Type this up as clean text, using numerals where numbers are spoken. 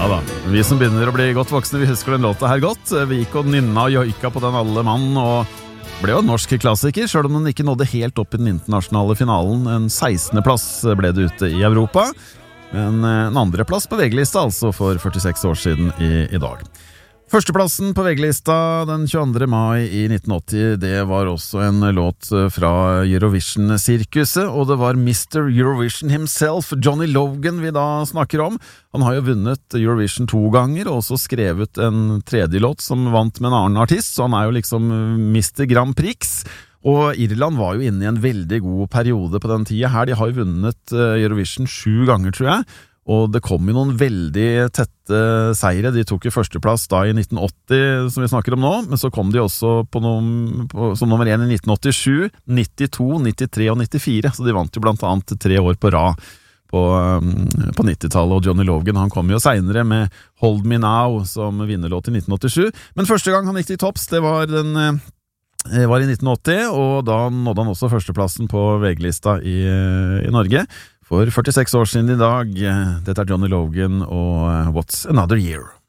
Ja da, vi som begynner å bli godt voksne, vi husker den låta her godt. Vi gikk og nynna og joika på den alle mann, og ble jo en norsk klassiker, selv om den ikke nådde helt opp i den internasjonale finalen. En 16. plass ble det ute i Europa, men en andre plass på VG-lista, altså for 46 år siden i dag. Førsteplassen på VG-lista den 22. mai i 1980, det var også en låt fra Eurovision-sirkuset, og det var Mr. Eurovision himself, Johnny Logan, vi da snakker om. Han har jo vunnet Eurovision 2 ganger, og også skrevet en tredje låt som vant med en annen artist, så han er jo liksom Mr. Grand Prix. Og Irland var jo inne i en veldig god periode på den tiden her. De har jo vunnet Eurovision 7 ganger, tror jeg. Og det kom jo noen veldig tette seire. De tok jo førsteplass da i 1980, som vi snakker om nå, men så kom de også som nummer 1 i 1987, 92, 93 og 94, så de vant jo blant annet 3 år på rad på 90-tallet, og Johnny Logan, han kom jo senere med Hold Me Now som vinnerlåt i 1987, men første gang han gikk til topps, det var i 1980, og da nådde han også førsteplassen på VG-lista i Norge, for 46 år siden i dag. Dette er Johnny Logan og What's Another Year?